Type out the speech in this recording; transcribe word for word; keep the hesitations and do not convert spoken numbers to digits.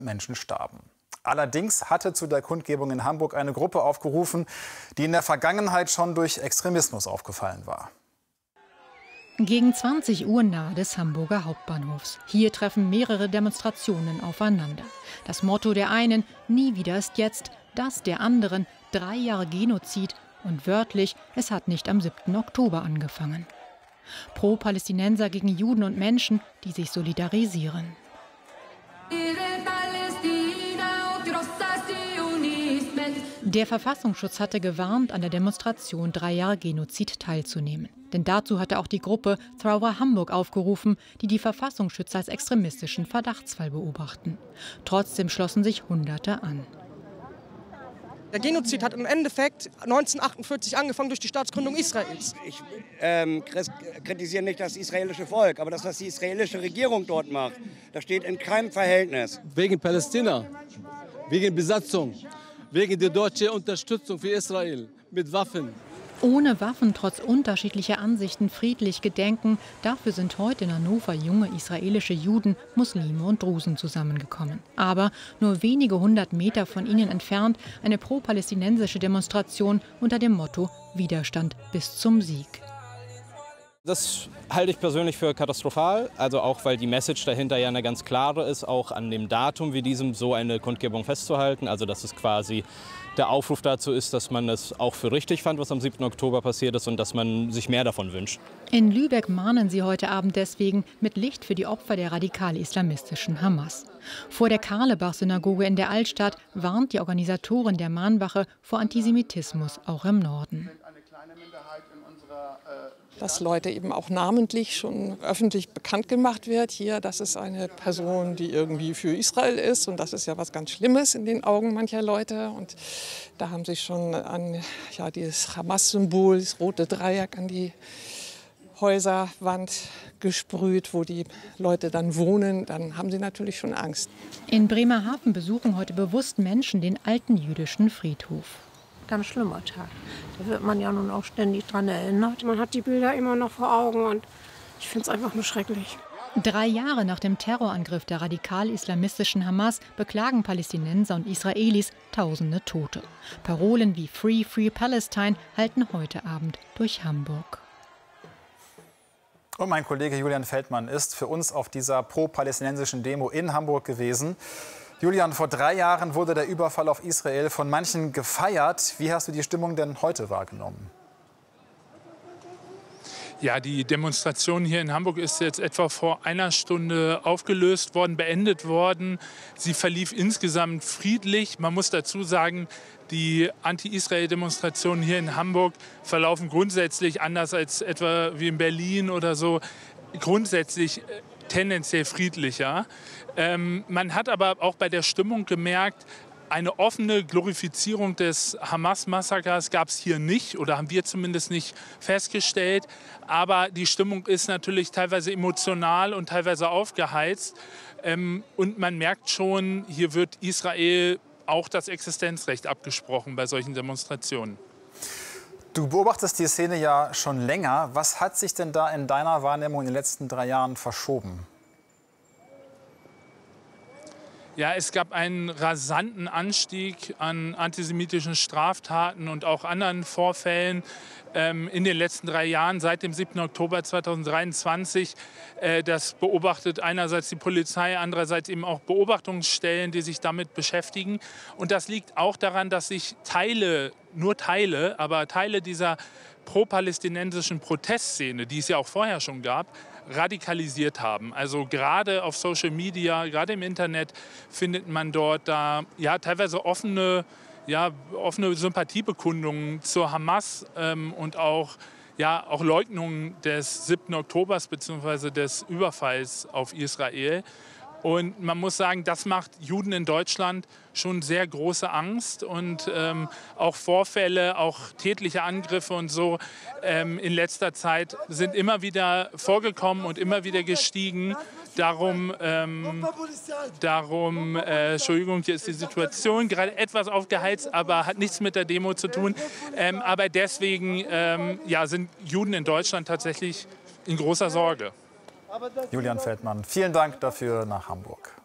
Menschen starben. Allerdings hatte zu der Kundgebung in Hamburg eine Gruppe aufgerufen, die in der Vergangenheit schon durch Extremismus aufgefallen war. Gegen zwanzig Uhr nahe des Hamburger Hauptbahnhofs. Hier treffen mehrere Demonstrationen aufeinander. Das Motto der einen, nie wieder ist jetzt, das der anderen, drei Jahre Genozid und wörtlich, es hat nicht am siebten Oktober angefangen. Pro-Palästinenser gegen Juden und Menschen, die sich solidarisieren. Der Verfassungsschutz hatte gewarnt, an der Demonstration drei Jahre Genozid teilzunehmen. Denn dazu hatte auch die Gruppe Thrower Hamburg aufgerufen, die die Verfassungsschützer als extremistischen Verdachtsfall beobachten. Trotzdem schlossen sich Hunderte an. Der Genozid hat im Endeffekt neunzehnhundertachtundvierzig angefangen durch die Staatsgründung Israels. Ich ähm, kritisiere nicht das israelische Volk, aber das, was die israelische Regierung dort macht, das steht in keinem Verhältnis. Wegen Palästina, wegen Besatzung, wegen der deutschen Unterstützung für Israel mit Waffen. Ohne Waffen, trotz unterschiedlicher Ansichten, friedlich gedenken, dafür sind heute in Hannover junge israelische Juden, Muslime und Drusen zusammengekommen. Aber nur wenige hundert Meter von ihnen entfernt eine pro-palästinensische Demonstration unter dem Motto Widerstand bis zum Sieg. Das halte ich persönlich für katastrophal, also auch weil die Message dahinter ja eine ganz klare ist, auch an dem Datum wie diesem so eine Kundgebung festzuhalten, also dass es quasi der Aufruf dazu ist, dass man es auch für richtig fand, was am siebten Oktober passiert ist und dass man sich mehr davon wünscht. In Lübeck mahnen sie heute Abend deswegen mit Licht für die Opfer der radikal-islamistischen Hamas. Vor der Karlebach-Synagoge in der Altstadt warnt die Organisatorin der Mahnwache vor Antisemitismus auch im Norden. Dass Leute eben auch namentlich schon öffentlich bekannt gemacht wird. Hier, das ist eine Person, die irgendwie für Israel ist. Und das ist ja was ganz Schlimmes in den Augen mancher Leute. Und da haben sie schon an ja, dieses Hamas-Symbol, das rote Dreieck an die Häuserwand gesprüht, wo die Leute dann wohnen. Dann haben sie natürlich schon Angst. In Bremerhaven besuchen heute bewusst Menschen den alten jüdischen Friedhof. Ganz schlimmer Tag. Da wird man ja nun auch ständig dran erinnert. Man hat die Bilder immer noch vor Augen und ich finde es einfach nur schrecklich. Drei Jahre nach dem Terrorangriff der radikal-islamistischen Hamas beklagen Palästinenser und Israelis tausende Tote. Parolen wie Free, Free Palestine halten heute Abend durch Hamburg. Und mein Kollege Julian Feldmann ist für uns auf dieser pro-palästinensischen Demo in Hamburg gewesen. Julian, vor drei Jahren wurde der Überfall auf Israel von manchen gefeiert. Wie hast du die Stimmung denn heute wahrgenommen? Ja, die Demonstration hier in Hamburg ist jetzt etwa vor einer Stunde aufgelöst worden, beendet worden. Sie verlief insgesamt friedlich. Man muss dazu sagen, die Anti-Israel-Demonstrationen hier in Hamburg verlaufen grundsätzlich anders als etwa wie in Berlin oder so. Grundsätzlich tendenziell friedlicher. Ähm, man hat aber auch bei der Stimmung gemerkt, eine offene Glorifizierung des Hamas-Massakers gab es hier nicht oder haben wir zumindest nicht festgestellt. Aber die Stimmung ist natürlich teilweise emotional und teilweise aufgeheizt. Ähm, und man merkt schon, hier wird Israel auch das Existenzrecht abgesprochen bei solchen Demonstrationen. Du beobachtest die Szene ja schon länger. Was hat sich denn da in deiner Wahrnehmung in den letzten drei Jahren verschoben? Ja, es gab einen rasanten Anstieg an antisemitischen Straftaten und auch anderen Vorfällen ähm, in den letzten drei Jahren, seit dem siebten Oktober zweitausenddreiundzwanzig. Äh, das beobachtet einerseits die Polizei, andererseits eben auch Beobachtungsstellen, die sich damit beschäftigen. Und das liegt auch daran, dass sich Teile, nur Teile, aber Teile dieser pro-palästinensischen Protestszene, die es ja auch vorher schon gab, radikalisiert haben. Also gerade auf Social Media, gerade im Internet findet man dort da ja teilweise offene, ja, offene Sympathiebekundungen zur Hamas ähm, und auch, ja, auch Leugnungen des siebten Oktobers bzw. des Überfalls auf Israel. Und man muss sagen, das macht Juden in Deutschland schon sehr große Angst. Und ähm, auch Vorfälle, auch tätliche Angriffe und so ähm, in letzter Zeit sind immer wieder vorgekommen und immer wieder gestiegen. Darum, ähm, darum äh, Entschuldigung, hier ist die Situation gerade etwas aufgeheizt, aber hat nichts mit der Demo zu tun. Ähm, aber deswegen ähm, ja, sind Juden in Deutschland tatsächlich in großer Sorge. Julian Feldmann, vielen Dank dafür nach Hamburg.